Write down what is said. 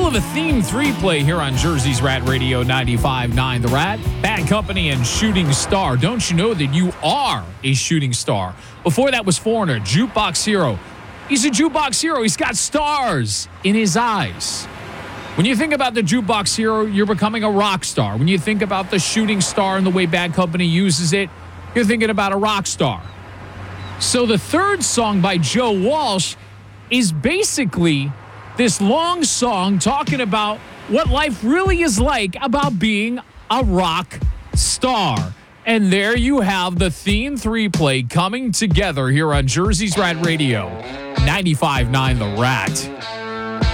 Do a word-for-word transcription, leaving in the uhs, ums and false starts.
of the theme three play here on Jersey's Rat Radio ninety-five point nine The Rat. Bad Company and Shooting Star. Don't you know that you are a shooting star? Before that was Foreigner, Jukebox Hero. He's a jukebox hero. He's got stars in his eyes. When you think about the jukebox hero, you're becoming a rock star. When you think about the shooting star and the way Bad Company uses it, you're thinking about a rock star. So the third song by Joe Walsh is basically this long song talking about what life really is like about being a rock star. And there you have the theme three play coming together here on Jersey's Rat Radio, ninety-five point nine The Rat.